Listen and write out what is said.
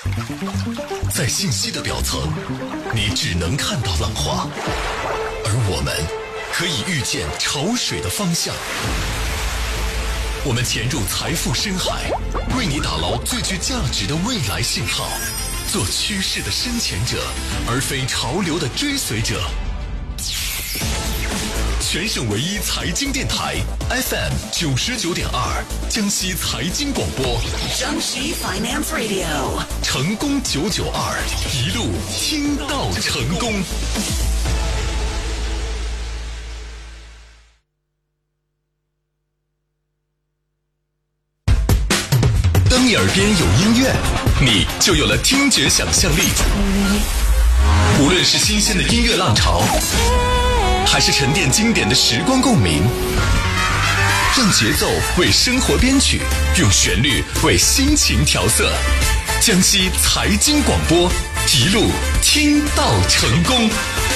在信息的表层，你只能看到浪花，而我们可以预见潮水的方向。我们潜入财富深海，为你打捞最具价值的未来信号，做趋势的深潜者，而非潮流的追随者。全省唯一财经电台 FM 99.2，江西财经广播， 江西 Finance Radio， 成功992，一路听到成功。当你耳边有音乐，你就有了听觉想象力。无论是新鲜的音乐浪潮，还是沉淀经典的时光共鸣，让节奏为生活编曲，用旋律为心情调色。江西财经广播，一路听到成功。